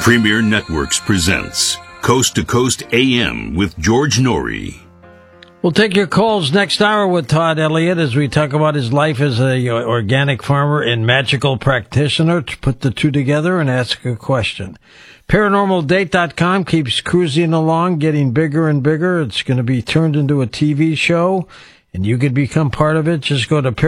Premier Networks presents Coast to Coast AM with George Norrie. We'll take your calls next hour with Todd Elliott as we talk about his life as a organic farmer and magical practitioner, to put the two together and ask a question. ParanormalDate.com keeps cruising along, getting bigger and bigger. It's going to be turned into a TV show, and you can become part of it. Just go to